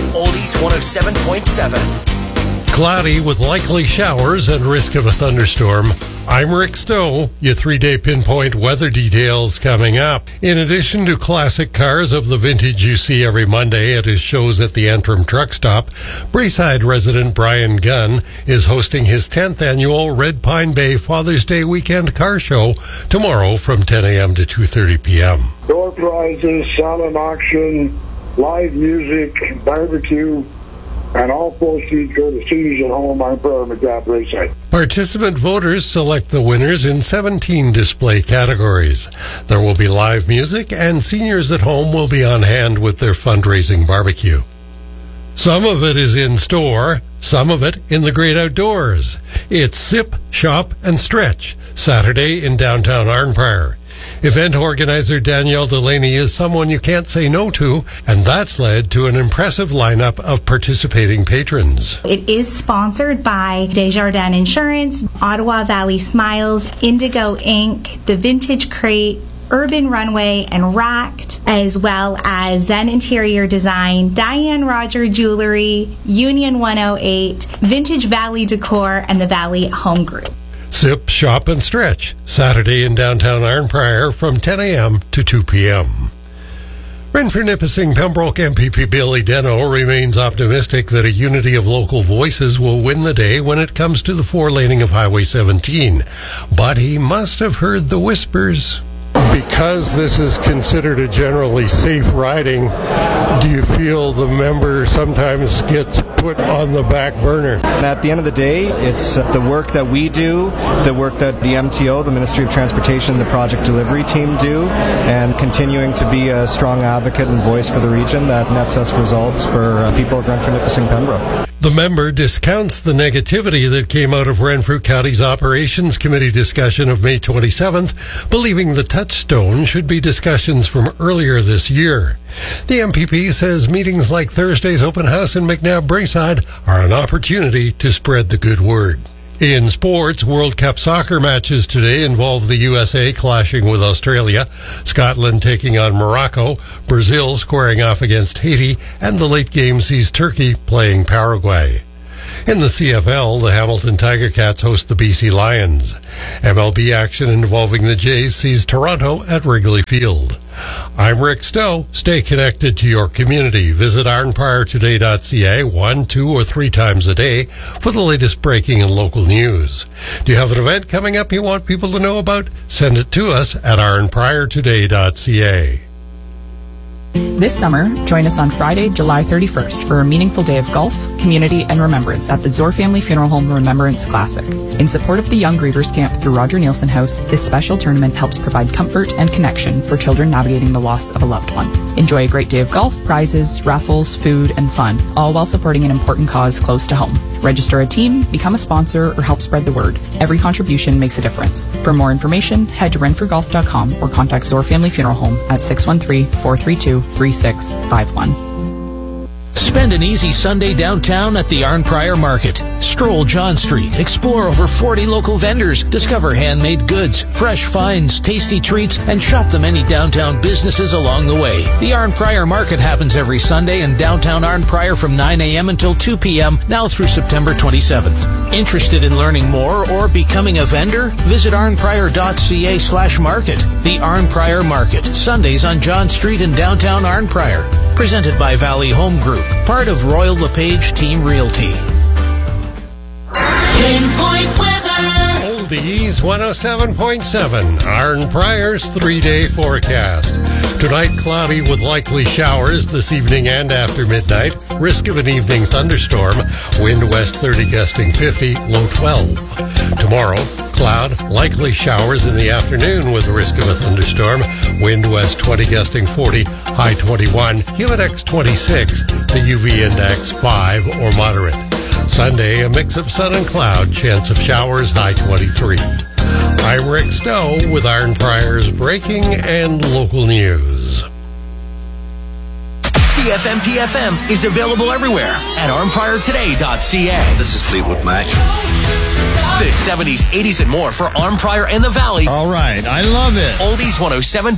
Oldies 107.7. Cloudy with likely showers and risk of a thunderstorm. I'm Rick Stowe. Your 3-day pinpoint weather details coming up. In addition to classic cars of the vintage you see every Monday at his shows at the Antrim Truck Stop, Braeside resident Brian Gunn is hosting his 10th annual Red Pine Bay Father's Day Weekend Car Show tomorrow from 10 a.m. to 2:30 p.m. Door prizes, silent auction, live music, barbecue, and all proceeds go to Seniors at Home. I'm proud of McGrath Braeside. Participant voters select the winners in 17 display categories. There will be live music, and Seniors at Home will be on hand with their fundraising barbecue. Some of it is in store, some of it in the great outdoors. It's Sip, Shop, and Stretch, Saturday in downtown Arnprior. Event organizer Danielle Delaney is someone you can't say no to, and that's led to an impressive lineup of participating patrons. It is sponsored by Desjardins Insurance, Ottawa Valley Smiles, Indigo Inc., The Vintage Crate, Urban Runway, and Racked, as well as Zen Interior Design, Diane Roger Jewelry, Union 108, Vintage Valley Decor, and the Valley Home Group. Sip, Shop, and Stretch, Saturday in downtown Arnprior from 10 a.m. to 2 p.m. Renfrew Nipissing Pembroke MPP Billy Deno remains optimistic that a unity of local voices will win the day when it comes to the four-laning of Highway 17. But he must have heard the whispers. Because this is considered a generally safe riding, do you feel the member sometimes gets put on the back burner? And at the end of the day, it's the work that we do, the work that the MTO, the Ministry of Transportation, the project delivery team do, and continuing to be a strong advocate and voice for the region that nets us results for people of Renfrew, Nipissing, Pembroke. The member discounts the negativity that came out of Renfrew County's Operations Committee discussion of May 27th, believing the touchstone should be discussions from earlier this year. The MPP says meetings like Thursday's open house in McNabb Braeside are an opportunity to spread the good word. In sports, World Cup soccer matches today involve the USA clashing with Australia, Scotland taking on Morocco, Brazil squaring off against Haiti, and the late game sees Turkey playing Paraguay. In the CFL, the Hamilton Tiger Cats host the BC Lions. MLB action involving the Jays sees Toronto at Wrigley Field. I'm Rick Stowe. Stay connected to your community. Visit arnpriortoday.ca 1, 2, or 3 times a day for the latest breaking and local news. Do you have an event coming up you want people to know about? Send it to us at arnpriortoday.ca. This summer, join us on Friday, July 31st for a meaningful day of golf, community, and remembrance at the Zor Family Funeral Home Remembrance Classic. In support of the Young Grievers Camp through Roger Nielsen House, this special tournament helps provide comfort and connection for children navigating the loss of a loved one. Enjoy a great day of golf, prizes, raffles, food, and fun, all while supporting an important cause close to home. Register a team, become a sponsor, or help spread the word. Every contribution makes a difference. For more information, head to renfrewgolf.com or contact Zor Family Funeral Home at 613-432-3651. Spend an easy Sunday downtown at the Arnprior Market. Stroll John Street, explore over 40 local vendors, discover handmade goods, fresh finds, tasty treats, and shop the many downtown businesses along the way. The Arnprior Market happens every Sunday in downtown Arnprior from 9 a.m. until 2 p.m., now through September 27th. Interested in learning more or becoming a vendor? Visit arnprior.ca/market. The Arnprior Market, Sundays on John Street in downtown Arnprior. Presented by Valley Home Group, part of Royal LePage Team Realty. Pinpoint weather. Oldies 107.7, Arnprior's 3-day forecast. Tonight, cloudy with likely showers this evening and after midnight. Risk of an evening thunderstorm. Wind west 30 gusting 50, low 12. Tomorrow, cloud, likely showers in the afternoon with risk of a thunderstorm. Wind west 20 gusting 40, high 21. Humidex 26, the UV index 5 or moderate. Sunday, a mix of sun and cloud, chance of showers, high 23. I'm Rick Stowe with Arnprior's breaking and local news. CFMPFM is available everywhere at arnpriortoday.ca. This is Fleetwood Mac. The 70s, 80s, and more for Arnprior and the Valley. All right, I love it. Oldies 107.7.